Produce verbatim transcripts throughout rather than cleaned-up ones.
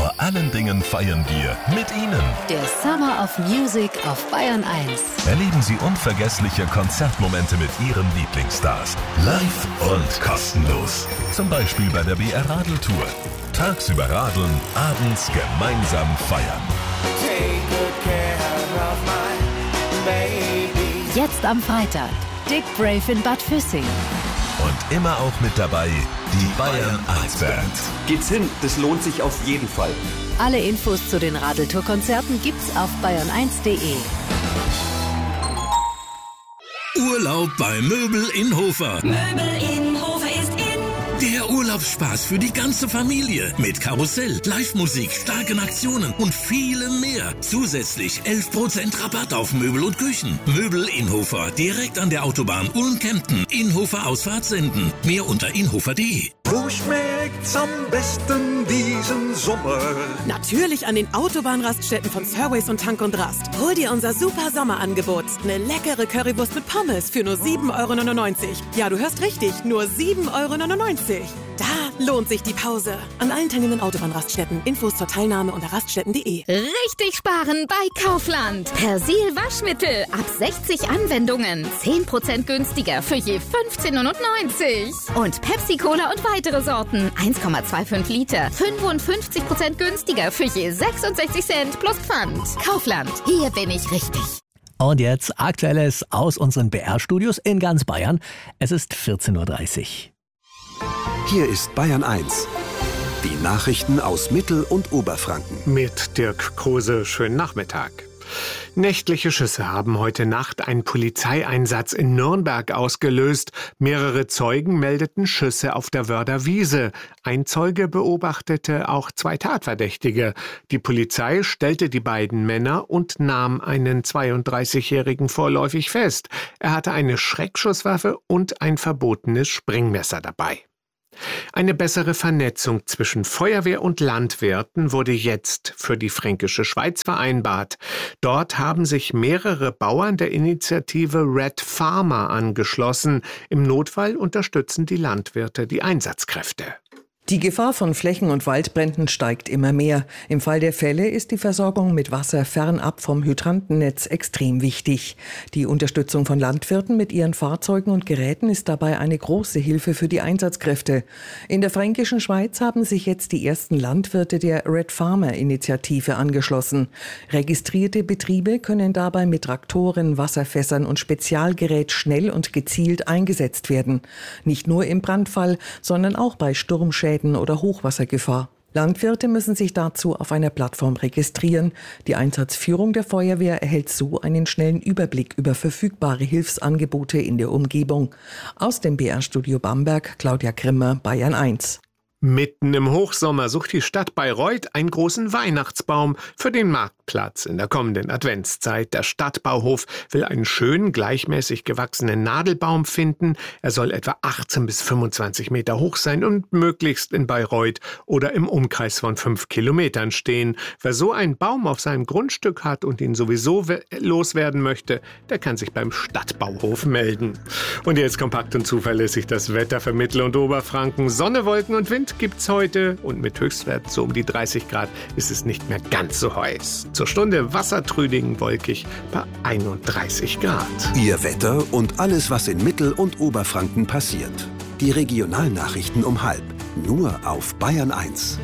vor allen Dingen feiern wir mit Ihnen. Der Summer of Music auf Bayern eins. Erleben Sie unvergessliche Konzertmomente mit Ihren Lieblingsstars. Live und kostenlos. Zum Beispiel bei der B R Radeltour. Tagsüber radeln, abends gemeinsam feiern. Jetzt am Freitag. Dick Brave in Bad Füssing. Und immer auch mit dabei die Bayern eins Band. Geht's hin, das lohnt sich auf jeden Fall. Alle Infos zu den Radeltour-Konzerten gibt's auf bayern eins punkt de. Urlaub bei Möbel in Hofer. Möbel in Hofer ist in. Der Urlaubsspaß für die ganze Familie. Mit Karussell, Live-Musik, starken Aktionen und vielem mehr. Zusätzlich elf Prozent Rabatt auf Möbel und Küchen. Möbel in Hofer, direkt an der Autobahn Ulm-Kempten. Inhofer Ausfahrt senden. Mehr unter inhofer punkt de. Wo schmeckt's am besten diesen Sommer? Natürlich an den Autobahnraststätten von Surways und Tank und Rast. Hol dir unser super Sommerangebot. Eine leckere Currywurst mit Pommes für nur sieben Euro neunundneunzig. Ja, du hörst richtig, nur sieben Euro neunundneunzig. Da lohnt sich die Pause. An allen teilnehmenden Autobahnraststätten. Infos zur Teilnahme unter raststätten punkt de. Richtig sparen bei Kaufland. Persil Waschmittel ab sechzig Anwendungen. zehn Prozent günstiger für je fünfzehn neunundneunzig. Und Pepsi Cola und weitere Sorten. eins Komma fünfundzwanzig Liter. fünfundfünfzig Prozent günstiger für je sechsundsechzig Cent plus Pfand. Kaufland. Hier bin ich richtig. Und jetzt Aktuelles aus unseren B R-Studios in ganz Bayern. Es ist vierzehn Uhr dreißig. Hier ist Bayern eins. Die Nachrichten aus Mittel- und Oberfranken. Mit Dirk Kruse, schönen Nachmittag. Nächtliche Schüsse haben heute Nacht einen Polizeieinsatz in Nürnberg ausgelöst. Mehrere Zeugen meldeten Schüsse auf der Wörder Wiese. Ein Zeuge beobachtete auch zwei Tatverdächtige. Die Polizei stellte die beiden Männer und nahm einen zweiunddreißigjährigen vorläufig fest. Er hatte eine Schreckschusswaffe und ein verbotenes Springmesser dabei. Eine bessere Vernetzung zwischen Feuerwehr und Landwirten wurde jetzt für die Fränkische Schweiz vereinbart. Dort haben sich mehrere Bauern der Initiative Red Farmer angeschlossen. Im Notfall unterstützen die Landwirte die Einsatzkräfte. Die Gefahr von Flächen- und Waldbränden steigt immer mehr. Im Fall der Fälle ist die Versorgung mit Wasser fernab vom Hydrantennetz extrem wichtig. Die Unterstützung von Landwirten mit ihren Fahrzeugen und Geräten ist dabei eine große Hilfe für die Einsatzkräfte. In der Fränkischen Schweiz haben sich jetzt die ersten Landwirte der Red Farmer Initiative angeschlossen. Registrierte Betriebe können dabei mit Traktoren, Wasserfässern und Spezialgerät schnell und gezielt eingesetzt werden. Nicht nur im Brandfall, sondern auch bei Sturmschäden oder Hochwassergefahr. Landwirte müssen sich dazu auf einer Plattform registrieren. Die Einsatzführung der Feuerwehr erhält so einen schnellen Überblick über verfügbare Hilfsangebote in der Umgebung. Aus dem B R-Studio Bamberg, Claudia Grimmer, Bayern eins. Mitten im Hochsommer sucht die Stadt Bayreuth einen großen Weihnachtsbaum für den Marktplatz in der kommenden Adventszeit. Der Stadtbauhof will einen schönen, gleichmäßig gewachsenen Nadelbaum finden. Er soll etwa achtzehn bis fünfundzwanzig Meter hoch sein und möglichst in Bayreuth oder im Umkreis von fünf Kilometern stehen. Wer so einen Baum auf seinem Grundstück hat und ihn sowieso loswerden möchte, der kann sich beim Stadtbauhof melden. Und jetzt kompakt und zuverlässig das Wetter für Mittel- und Oberfranken. Sonne, Wolken und Wind gibt's heute und mit Höchstwert so um die dreißig Grad ist es nicht mehr ganz so heiß. Zur Stunde wassertrübing wolkig bei einunddreißig Grad. Ihr Wetter und alles, was in Mittel- und Oberfranken passiert. Die Regionalnachrichten um halb. Nur auf Bayern eins.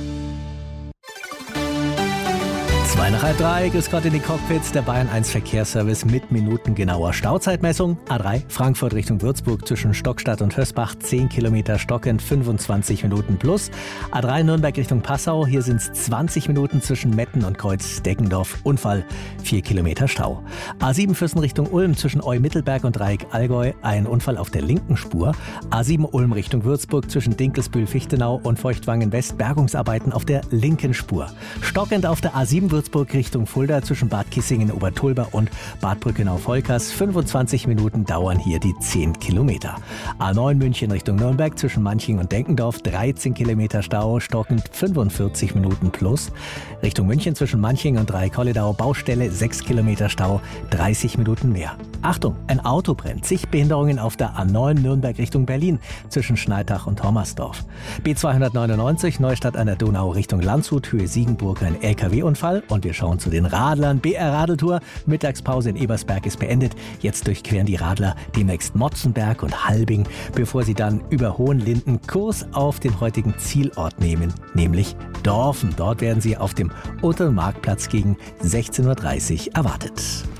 Zwei nach halb drei, grüß Gott in die Cockpits, der Bayern eins Verkehrsservice mit minutengenauer Stauzeitmessung. A drei, Frankfurt Richtung Würzburg zwischen Stockstadt und Hösbach, zehn Kilometer stockend, fünfundzwanzig Minuten plus. A drei Nürnberg Richtung Passau, hier sind es zwanzig Minuten zwischen Metten und Kreuz-Deggendorf. Unfall, vier Kilometer Stau. A sieben Füssen Richtung Ulm zwischen Eu-Mittelberg und Dreieck Allgäu, ein Unfall auf der linken Spur. A sieben Ulm Richtung Würzburg zwischen Dinkelsbühl-Fichtenau und Feuchtwangen West, Bergungsarbeiten auf der linken Spur. Stockend auf der A sieben Würzburg Würzburg Richtung Fulda zwischen Bad Kissingen, Obertulba und Bad Brückenau-Volkers. fünfundzwanzig Minuten dauern hier die zehn Kilometer. A neun München Richtung Nürnberg zwischen Manching und Denkendorf, dreizehn Kilometer Stau, stockend fünfundvierzig Minuten plus. Richtung München zwischen Manching und Dreikolledau, Baustelle, sechs Kilometer Stau, dreißig Minuten mehr. Achtung, ein Auto brennt. Sichtbehinderungen auf der A neun Nürnberg Richtung Berlin zwischen Schneidach und Hommersdorf. B zweihundertneunundneunzig Neustadt an der Donau Richtung Landshut, Höhe Siegenburg, ein L K W-Unfall. Und wir schauen zu den Radlern. B R Radeltour, Mittagspause in Ebersberg ist beendet. Jetzt durchqueren die Radler demnächst Motzenberg und Halbing, bevor sie dann über Hohenlinden Kurs auf den heutigen Zielort nehmen, nämlich Dorfen. Dort werden sie auf dem Unteren Marktplatz gegen sechzehn Uhr dreißig erwartet.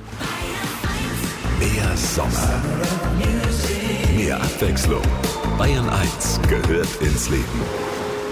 Mehr Sommer, mehr Abwechslung. Bayern eins gehört ins Leben.